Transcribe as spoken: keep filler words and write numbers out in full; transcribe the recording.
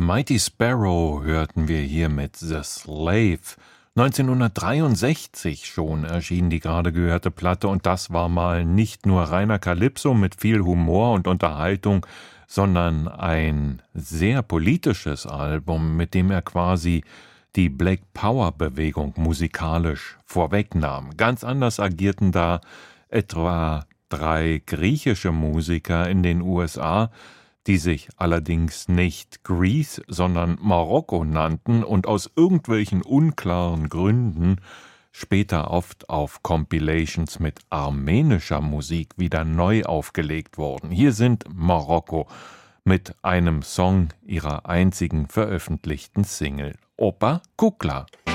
Mighty Sparrow hörten wir hier mit The Slave. neunzehnhundertdreiundsechzig schon erschien die gerade gehörte Platte und das war mal nicht nur reiner Calypso mit viel Humor und Unterhaltung, sondern ein sehr politisches Album, mit dem er quasi die Black Power Bewegung musikalisch vorwegnahm. Ganz anders agierten da etwa drei griechische Musiker in den U S A, die sich allerdings nicht Greece, sondern Marokko nannten und aus irgendwelchen unklaren Gründen später oft auf Compilations mit armenischer Musik wieder neu aufgelegt wurden. Hier sind Marokko mit einem Song ihrer einzigen veröffentlichten Single, Opa Kukla.